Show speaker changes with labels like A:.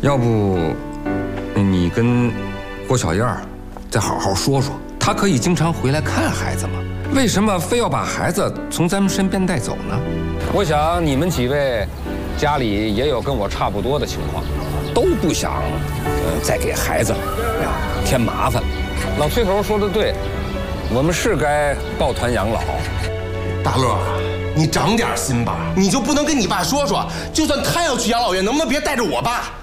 A: 要不，你跟郭小燕再好好说说，她可以经常回来看孩子吗？为什么非要把孩子从咱们身边带走呢？我想你们几位家里也有跟我差不多的情况，都不想再给孩子添麻烦。老崔头说的对，我们是该抱团养老。
B: 大乐，你长点心吧，你就不能跟你爸说说，就算他要去养老院，能不能别带着我爸？